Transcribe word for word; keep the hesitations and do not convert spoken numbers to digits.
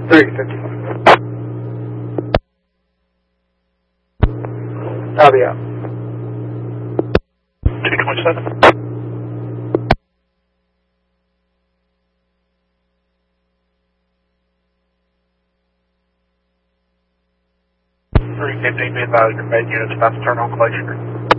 thirty fifty-five. Copy out. two twenty-seven. three fifteen, be advised your main unit's about to turn on Clay Street.